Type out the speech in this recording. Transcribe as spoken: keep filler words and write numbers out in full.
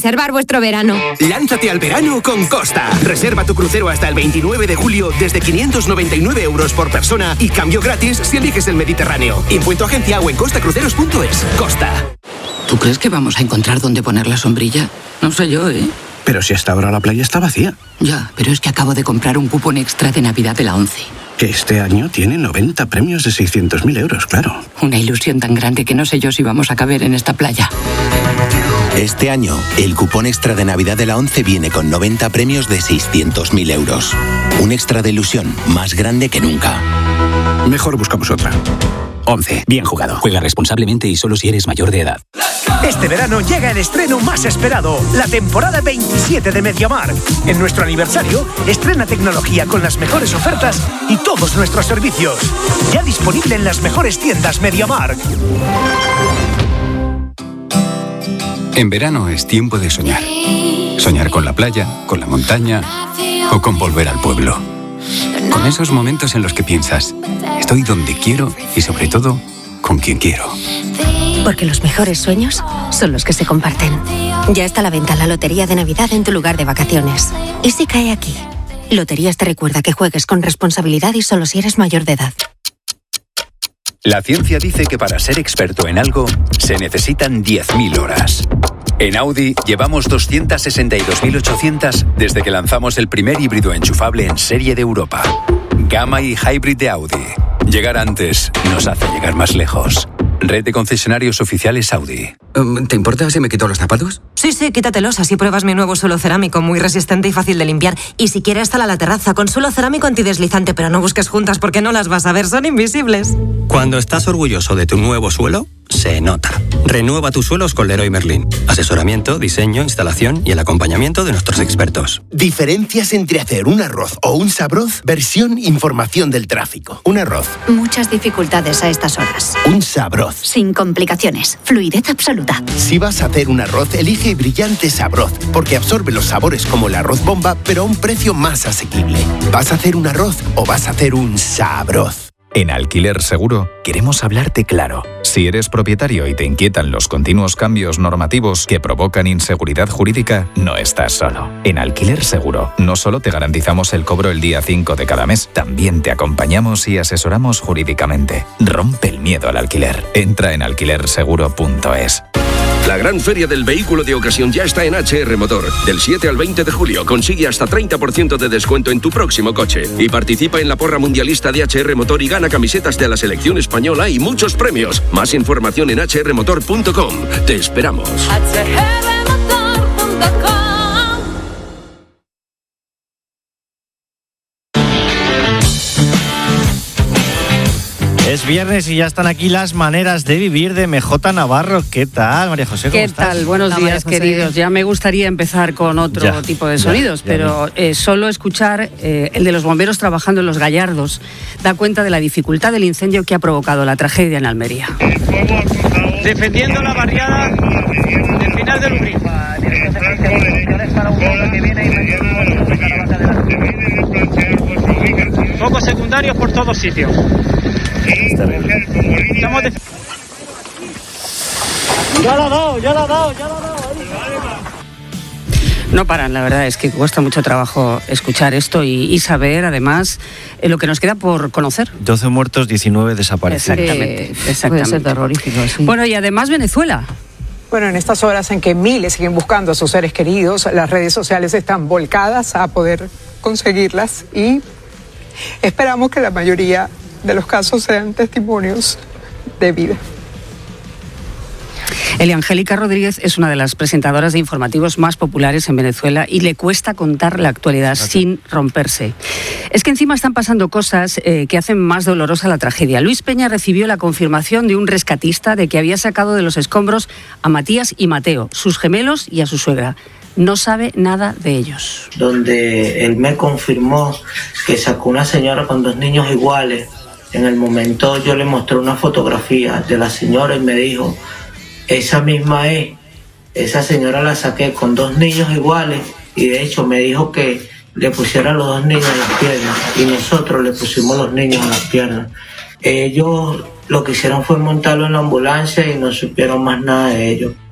reservar vuestro verano. Lánzate al verano con Costa. Reserva tu crucero hasta el veintinueve de julio desde quinientos noventa y nueve euros por persona y cambio gratis si eliges el Mediterráneo. Impuesto agencia o en costacruceros punto es. Costa. ¿Tú crees que vamos a encontrar dónde poner la sombrilla? No sé yo, ¿eh? Pero si hasta ahora la playa está vacía. Ya, pero es que acabo de comprar un cupón extra de Navidad de la ONCE. Que este año tiene noventa premios de seiscientos mil euros, claro. Una ilusión tan grande que no sé yo si vamos a caber en esta playa. Este año, el cupón extra de Navidad de la ONCE viene con noventa premios de seiscientos mil euros. Un extra de ilusión más grande que nunca. Mejor buscamos otra. ONCE. Bien jugado. Juega responsablemente y solo si eres mayor de edad. Este verano llega el estreno más esperado, la temporada veintisiete de MediaMarkt. En nuestro aniversario, estrena tecnología con las mejores ofertas y todos nuestros servicios. Ya disponible en las mejores tiendas MediaMarkt. En verano es tiempo de soñar. Soñar con la playa, con la montaña o con volver al pueblo. Con esos momentos en los que piensas, estoy donde quiero y sobre todo, con quien quiero. Porque los mejores sueños son los que se comparten. Ya está a la venta la Lotería de Navidad en tu lugar de vacaciones. ¿Y si cae aquí? Loterías te recuerda que juegues con responsabilidad y solo si eres mayor de edad. La ciencia dice que para ser experto en algo se necesitan diez mil horas. En Audi llevamos doscientas sesenta y dos mil ochocientas desde que lanzamos el primer híbrido enchufable en serie de Europa. Gamma y Hybrid de Audi. Llegar antes nos hace llegar más lejos. Red de concesionarios oficiales Audi. ¿Te importa si me quito los zapatos? Sí, sí, quítatelos, así pruebas mi nuevo suelo cerámico, muy resistente y fácil de limpiar. Y si quieres, sal a la terraza con suelo cerámico antideslizante, pero no busques juntas porque no las vas a ver, son invisibles. Cuando estás orgulloso de tu nuevo suelo, se nota. Renueva tus suelos con Leroy Merlin. Asesoramiento, diseño, instalación y el acompañamiento de nuestros expertos. Diferencias entre hacer un arroz o un sabroz, versión información del tráfico. Un arroz. Muchas dificultades a estas horas. Un sabroz. Sin complicaciones. Fluidez absoluta. Si vas a hacer un arroz, elige Brillante Sabroz, porque absorbe los sabores como el arroz bomba, pero a un precio más asequible. ¿Vas a hacer un arroz o vas a hacer un sabroz? En Alquiler Seguro queremos hablarte claro. Si eres propietario y te inquietan los continuos cambios normativos que provocan inseguridad jurídica, no estás solo. En Alquiler Seguro no solo te garantizamos el cobro el día cinco de cada mes, también te acompañamos y asesoramos jurídicamente. Rompe el miedo al alquiler. Entra en alquiler seguro punto es. La gran feria del vehículo de ocasión ya está en H R Motor. Del siete al veinte de julio consigue hasta treinta por ciento de descuento en tu próximo coche. Y participa en la porra mundialista de H R Motor y gana camisetas de la selección española y muchos premios. Más información en h r motor punto com. Te esperamos. H R motor punto com. Es viernes y ya están aquí las maneras de vivir de M J Navarro. ¿Qué tal, María José? ¿Cómo ¿Qué estás? tal? Buenos Hola, días, queridos. Ya me gustaría empezar con otro ya, tipo de ya, sonidos, ya, pero eh, solo escuchar eh, el de los bomberos trabajando en Los Gallardos da cuenta de la dificultad del incendio que ha provocado la tragedia en Almería. Defendiendo la barriada del final del Ubrí. Focos secundarios por todos sitios. Estamos de... Ya lo ha dado, ya lo ha dado, ya lo ha dado. No paran, la verdad es que cuesta mucho trabajo escuchar esto y, y saber, además, eh, lo que nos queda por conocer. doce muertos, diecinueve desaparecidos. Exactamente, Eh, exactamente. Puede ser terrorífico, sí. Bueno, y además Venezuela. Bueno, en estas horas en que miles siguen buscando a sus seres queridos, las redes sociales están volcadas a poder conseguirlas y esperamos que la mayoría de los casos sean testimonios de vida. Eliangélica Rodríguez es una de las presentadoras de informativos más populares en Venezuela y le cuesta contar la actualidad okay. sin romperse. Es que encima están pasando cosas eh, que hacen más dolorosa la tragedia. Luis Peña recibió la confirmación de un rescatista de que había sacado de los escombros a Matías y Mateo, sus gemelos y a su suegra. No sabe nada de ellos. Donde él me confirmó que sacó una señora con dos niños iguales. En el momento yo le mostré una fotografía de la señora y me dijo, esa misma es, esa señora la saqué con dos niños iguales y de hecho me dijo que le pusiera los dos niños en las piernas y nosotros le pusimos los niños en las piernas. Ellos lo que hicieron fue montarlo en la ambulancia y no supieron más nada de ellos.